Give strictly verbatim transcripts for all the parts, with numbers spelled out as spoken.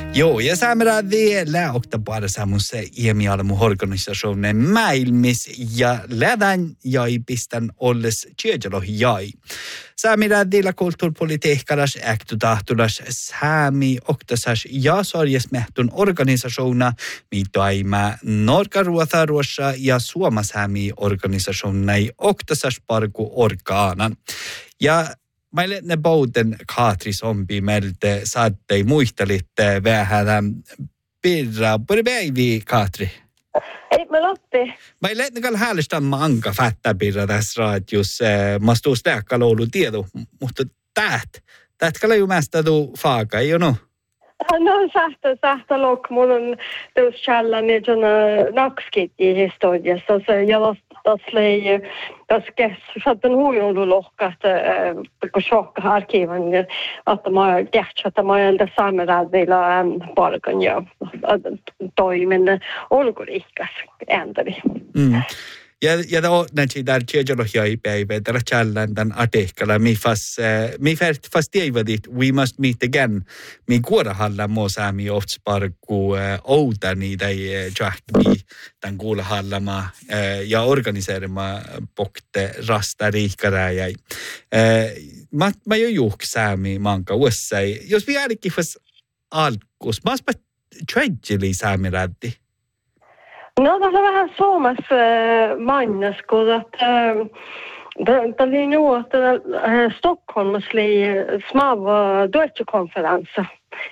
Joo, ja saamme vielä oktapara samassa iemialamu-organisationen maailmis ja lädän jäi pistän olles tjöjäloh jäi. Saamme vielä kulttuurpolitiikkaras äktutahtulas saami oktasas ja sarjesmehtun organisationa, mitoima Norkaruotharuossa ja Suomasaami organisationnai oktasas parku orgaanan. Ja meille ne bouten Katri Sompi meiltä saattei muistelitte vähän pirra. Puri päivi, Katri. Ei, me lotti. Meille ne kall häälestän manka fättä pirra tässä raadjus. Mä stuus tähkal ollut tieto, mutta täht. Täht kalla ju mästä tuu faaka, ei no? No, sähtä, sähtä lok. Mun on tuus källan niin nakskit i historiassa. Se jalast tas lei, tas kes, satten huijundu lohkat, kun sjokka arkivan, että mä kähtsä, että mä olen tässä saamerädillä palkan ja toimen ulkoliikkas ääntävi. Mm. Ja ja då när det där tjejologia i päivä där challan den artikkeln mi fas mi fast fast dit we must meet again mi kuora halla mo saami oftsparku outani tai jahmi den kuula hallama ja organiserma pokte rasta riikara ja ma ma jo juh saami manka ussai jos vi ainakin fas alkus maspa tragedy saami raddi. No, det var vähän Suomessa mainas, kun että det oli nu att Stockholm skulle smava Deutsche-konferensen.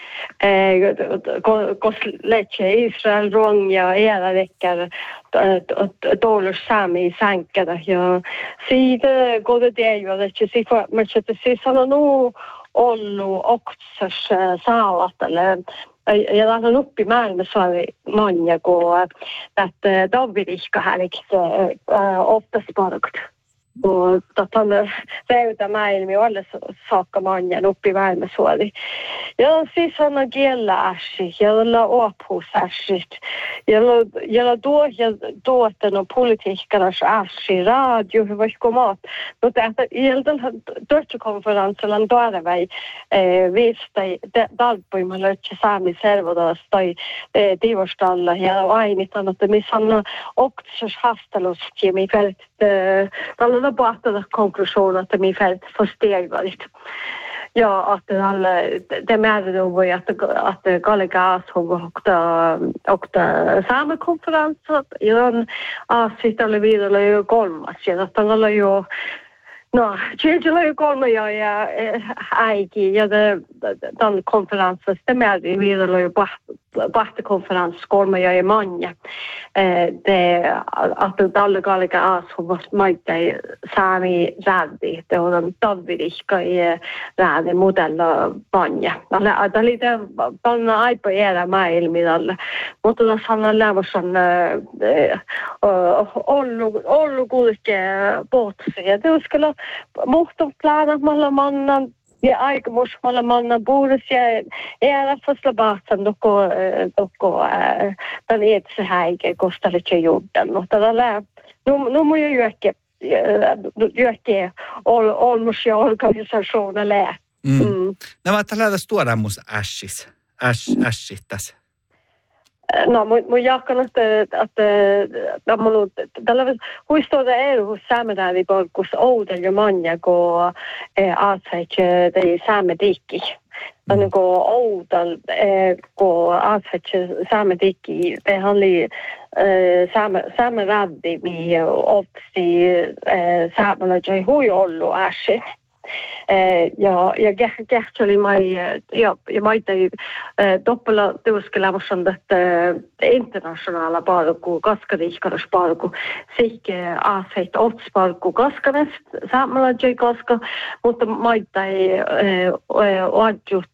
Kun lähtee Israel, Ronja, era veckor dollar sami sänkade. Ja siitä går det det ju att se för men så det ser så nu ollu oksas saavat eller ja lähdin uppi maailmassa manja, kun että Davidikka hälikse oftast parkut. Och att han räuta maailmi olla saakka manjan uppi maailmassa. Ja siis on kielläsi, ja opusäsit, ja tuottanut politiikkaras äsi, radio, vaikka maat. Mutta että iltalla Deutsche-konferenssilla on tuoreväi viistai dalpoima löytsi saami servodas tai tivostalla ja ainitan, että missä on oktsas hastelusti, mikä tällä tapahtuu konklusion, että mi fällt förstegrigt. Ja, att alla det med då var att att Galagas och och samma konferens ja avsittade vidare ju kolmas ja att alla ju no tjejla ju kolmas ja ja äiki ja den konferensen stämmer vidare ju på Bahta konferens kolmas ja manja det att alla Galagas har maita sami raddi det on Davidikka i raddi modella manja alla det lite panna aipa era maailmilla mutta tässä on lämmösen ollu ollu kulke båtse ja det skulle muhtum plana malla mannan ja aikomus malla mannan buures ja era fastla baatan doko doko den etse häike kostalice jorden mutta tällä nu nu må ju öka öka all almost ja organisationen lä. Mm. Nämä tällä stora mus ashis. Ash ashittas. No, mun jakkan, että että mun tällä huistoda är hos sameradi polkus oudel ja manja kun aatsaitse tai saamedikki. Tänne kun oudel kun aatsaitse saamedikki det handlar saame sameradi mi opsi saamelaisen hui ollu ashi. Ja ja kähteli mai ja ja maita doppela tuskelamusan että internationella palku kaskadiskaras palku sikke aset otspalku kaskanest samalla joi kaska mutta maita ei oadjut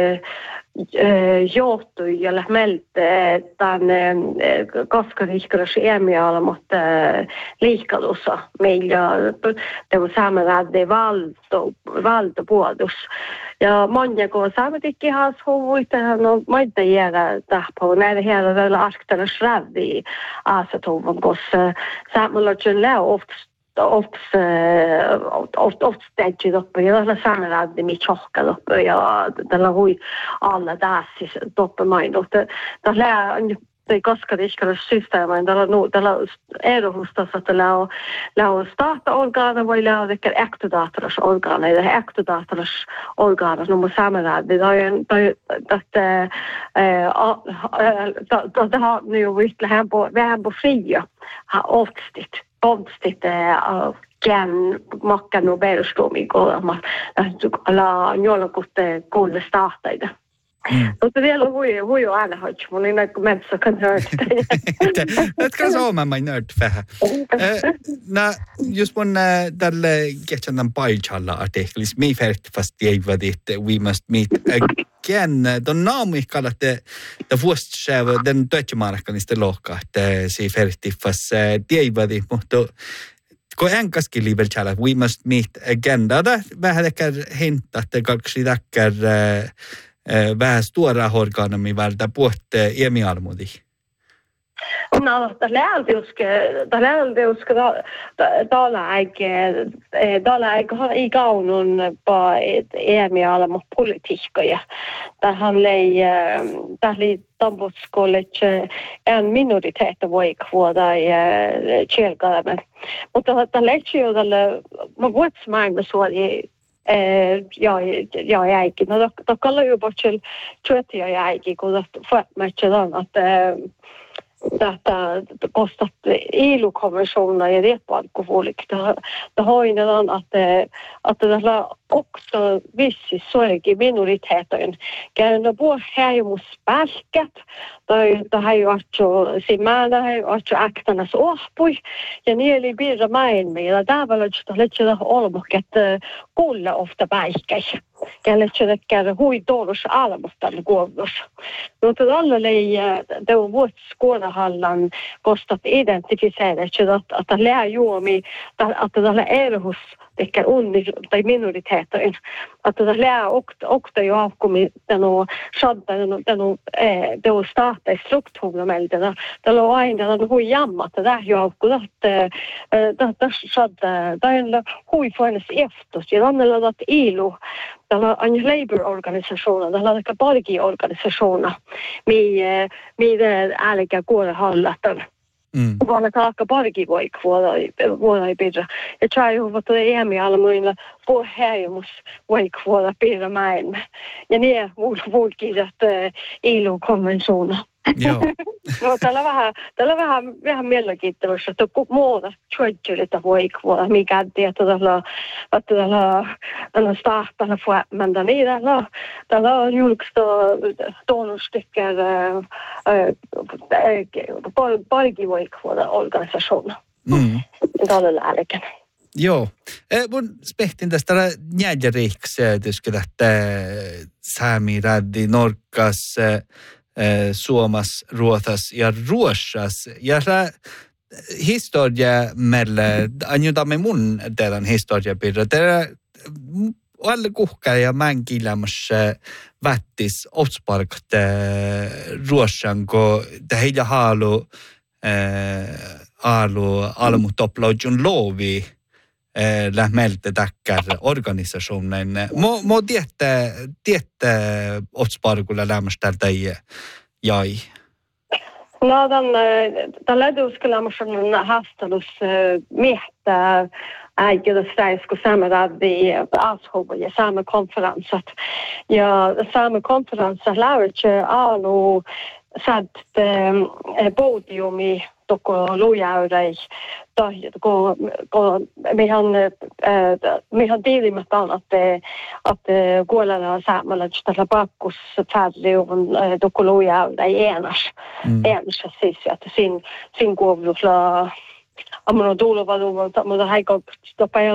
johtui ja lähmelte tänne kaskadiskaras emiala mutta liikalussa meillä det var samma det valto valto puolus ja manja kun saametikki has huvuita no maita jäädä tahpo näitä hela väl arktana sravdi asatuvon kossa samalla jön lä oft oft oft oft städje uppe jag la samma det mi chocka uppe jag det la hui alla där så uppe mig då det det lär det ganska det ska systemet där nu där är det hos så att la la starta organen vad la det är äkta datorers organ det är äkta datorers organ nu måste samma det är ju att eh det har nu vitt hem på vi hem på fria har oftstigt oftstigt av gen makka nu berustomig och alla nyolla kutte kuulle starta det. Mutta vielä hui hui aina hoitaa, mun ei näin mennessä kan hört. Det kan så man man nörd vähän. Na just mun tälle ketjan paijalla artikkelis me färt fast jag vad det we must meet again. Don naami kalatte det först själva den deutsche markanista lokka että se färti fast det vad det mutta ko enkaskin livelchalla we must meet again. Det vähän ehkä hinta että kaksi tackar vähän stora organer vältä puhutte iemialmudi. No, det lärde jag ska det lärde jag ska då jag då jag har i gången på iemialmo politiikkoja. Där han lei där li Tamboskolle en minoritet voi kvoda i kyrkan. Mutta det lät ju det man vet smart så Eh ja ja jäikin no to kallo ju bochel tjuetia jäikin kun för matchen att detta kostat E L O-konventionen i det alkoholik. Det har ju någon att att det är också vissa sorg minoriteter. Kan det bo här ju måste spalkat. Det det har ju också semana har ju också aktarnas åpoj. Ja nieli birra main med där var det så lite det olmoket kulla ofta baikai. Kan det kära hui dolos almostan gåvos. Då det alla lei det var vårt skålahallan kostat identifiera så att att det lär ju mig att det är hos det är under de minoriteter att det lär också också ju avkommit den och skadda den den eh då starta strukturer med det det låg ändå den hur jamma det där ju avkommit att det det skadda den hur får hennes efter så den eller att E L O den en labour-organisation den har bargi-organisationer med med ärliga gårda hallar. Mm. Vaan taakka parki voi kuolla vuonna pidä. Ja try huvud det är med alla möjliga på hemmus voi kuolla pidä mäen. Ja niin volkis att E L O-konventionen. Joo. No tällä vähän tällä vähän vähän mielenkiintoista että muuta tjuelta voi kuolla mikä tietää tällä että tällä tällä startana för men där nere då tällä on julkista tonusticker eh parki voi kuolla organisation. Mm. Tällä lääkärin. Joo. Mun spehtin tästä njäjäriks tyskö että Sami raddi Norkas Suomas, Ruotsas ja Ruotsas. Ja se historia meille, anjutamme mun teidän historiapirra. Teillä alle kuhkaa ja mänkilämässä vättis otsparkat Ruotsan, kun te heillä haalu aalu almutoplaudjun loovi lähmeltä täkkär organisationen. Mo mo tiedätte tiedätte otsparkulla lämmästä tälle jäi. No den den läduskelämmäsen hastalus mehtä ägde sträisko samråd i Ashov ja samma konferenset. Ja samma konferenset lärde alu satt podium i toko lujaudai tai ko ko mehän mehän tiilimme tämän että että kuolella saamalla tällä pakkus färdion toko lujaudai enas enas siis että sin sin kuovulla ammo tulova mutta mutta haiko